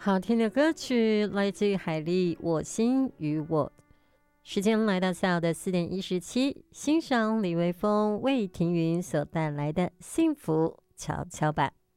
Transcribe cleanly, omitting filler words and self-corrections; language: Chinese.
好听的歌曲来自于海莉，《我心与我》。时间来到下午的4:17，欣赏李微风、魏庭云所带来的《幸福跷跷板》。